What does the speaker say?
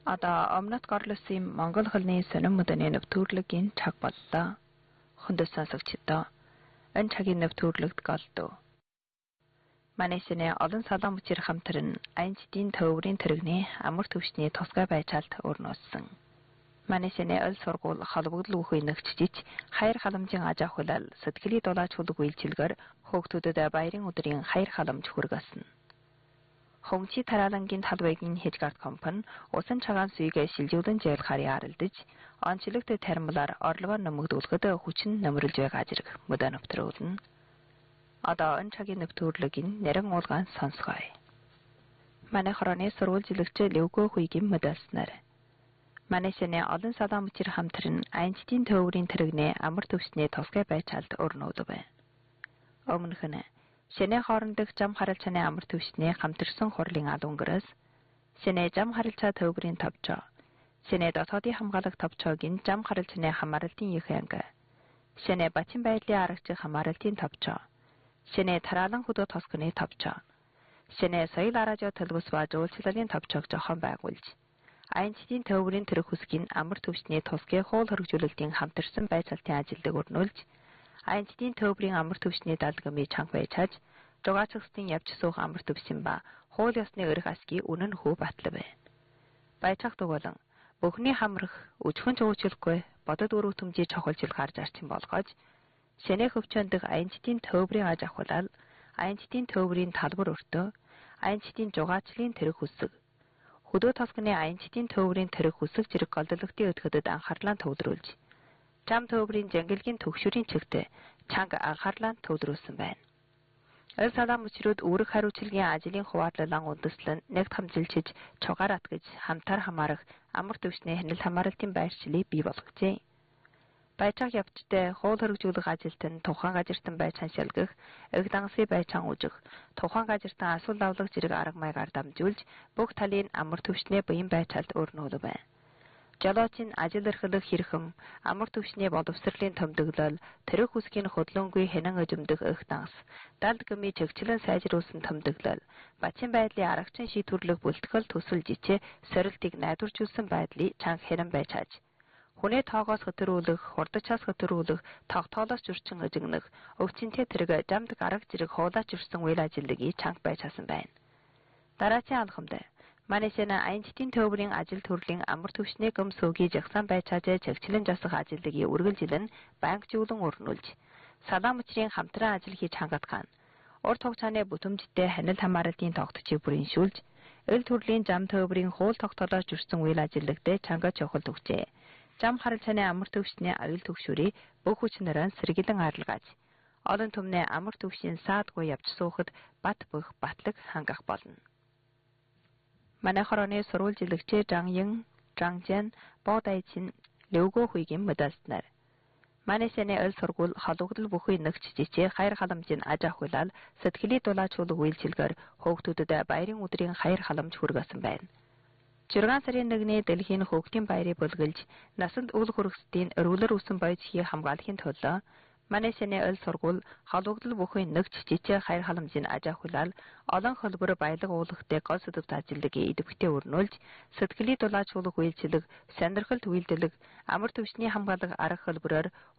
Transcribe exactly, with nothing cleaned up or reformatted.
Одоо өмнөд горлосын Монгол холны сонин мөдөний нэвтрүүлгийн цаг боллоо. Хүндэс сонсогчдоо энэ цагийн нэвтрүүлэгт голдов. Манайсны олон салан мөчир хамтран айнчдын төвөрийн тэрэгний амар төвшний тусгай байцаалт өрнөссөн. Манайсны ол сургууль холбогдол үхий нэгчжиж хайр халамжийн аж ахуйлал сэтгэлийн дулаач хөлөг үйлчилгээр хөөгтүүдэд баярын өдрийн хайр халамж хүргэсэн. Хомчи тараалангийн талбайгийн Хижгард компани усан цагаан суйг шилжүүлэн зэйлхарыг аралдаж, онцлогт термалаар орлогоо нэмэгдүүлэхэд хүчин нэмэрлж байгаа зэрэг мөдөө нэвтрүүлнэ. Одоо энэ цагийн нэвтрүүлгийн нэрэн уулгаан сонсгоё. Манай хорооны сурвалж жилэгч Левгөө хуйгийн мөдөөснөр. Манайсны олон салан мөчир хамтран айнчдын төвөрийн тэрэгний амар төвсний тусгай байцаалт өрнөдөв. Өмнөх нь Сэнэ хоорондох зам харилцааны амар төвшний хамтарсан хурлын алунгаас Сэнэ зам харилцаа төвгөрийн товчоо Сэнэ дотоодын хамгаалах товчоогийн зам харилцааны хамааралтын их анги Сэнэ бачин байдлын аргачлах хамааралтын товчоо Сэнэ тараалан хөдөө тосгоны товчоо Сэнэ соёл араажаа төлөвс ба жуулчлалын товчоог зохион байгуулж айнчдын төвгөрийн тэрэг хүсгийн амар төвшний тусгай хоол хөргөжүүлэлтийн хамтарсан байцаалтын ажилдаг өрнүүлж айнчдын төвбөрийн амар төвшний далдгамыг чанга байцааж, дугаацгстын явж суух амар төвшин ба хууль ёсны өрх асгийн үнэн хүү батлав. Байцаах дугуулан бүхний хамрах, өчхөн чөөгчлөхгүй бодод өрөв төмжийг чохолжил гарч арчин болгож, Сэнэ хөвчөндөх айнчдын төвбөрийн аж ахуйлал, айнчдын төвбөрийн талбар өртөө, айнчдын жугаачлалын тэрэг хүсэг, хөдөө тосгоны айнчдын төвбөрийн тэрэг хүсэг зэрэг голдолтын өтгөдөд анхаарлаа төвлөрүүлж, Зам төвбөрийн зэнгэлгийн төгшөрийн чигтээ чанга анхаарлаа төвлөрүүлсэн байна. Эл салан мөчрүүд үүрэг хариуцлагын ажлын хуваарлалан үндэслэн нэгт хамжилчиж чугаар атгаж хамтар хамаарах амар төвшний хяналт хамааралтын байршлыг бий болгожээ. Байцаах явцтай хоол хөргөжүүлэх ажилтан тухайн газартан байцаан шалгах, эг дангасгын байцаан үүжих, тухайн газартан асуул авлах зэрэг арга маягаар дамжуулж бүх талын амар төвшний буян байцаалт өрнүүлв байна. Жолоочийн ажил эрхлэх хэрхэм, амар төвшний боловсролын томдоглол, тэрэг хүсгийн хөдлөнгүй хянан өжимдөх их данс, далдгамын чигчлэн сайжруулсан томдоглол, бачин байдлын аргачин шийдвэрлэх бүлтгэл төсөл жичээ сорилтыг найдваржуулсан байдлыг чанга хянан байцааж, хүнээ тоогоос хөтөрүүлэх, хурдчаас хөтөрүүлэх, тогтоолоос зөрчин өжигнөх, өвчнөд тэрэг жамд арга зэрэг хуулаач өрсөн үйл ажиллагааг чанга байцаасан байна. Дараачийн алхамд Манайсны айнчдын төвбөрийн ажил төрлийн амар төвшний гөм сөөгийн жагсаан байцааж чигчлэн жасах ажилдгийг үргэлжилэн банкжуулан өрнүүлж, салан мөчрийн хамтран ажил хийж хангадгаан, урт хугацааны бүтэмжтэй хяналт хамааралтын тогтцыг бүрэншүүлж, эл төрлийн зам төвбөрийн хууль тогтоолоос зөрсөн үйл ажиллагаатай чанга чухал төгжээ. Зам харилцааны амар төвшний аюул төгшөрийг бүх хүчнэрэн сэргийлэн арилгааж, олон түмний амар төвшийн саадгүй явж суухад бат бөх батлаг хангах болно. Манай хорооны сурвалж жилэгч Жанян, Жанжан, Бодайчин, Левгөө хуйгийн мөдөөснөр. Манайсны ол сургууль холбогдол бүхий нэгчжиж хайр халамжийн аж ахуйлал сэтгэлийн дулаач хөлөг үйлчилгээр хөөгтүүдэд баярын өдрийн хайр халамж хүргэсэн байна. зургаан сарын нэгний дэлхийн хөөгтийн баярыг бүлгэлж, насанд үл хөргөсдийн өргөлөр үсэн бойцхийг хамгаалахын төлөө Манайсны ол сургууль холбогдол бүхий нэгчжиж хайр халамжийн аж ахуйлал олон хөлбөр баялаг уулахтай гол сэдвт ажилдгийг идэвхтэй өрнүүлж, сэтгэлийн дулаач хөлөг үйлчилэг, сонирхолт үйлдэлэг, амар төвшний хамгаалах арга хөлбөрөөр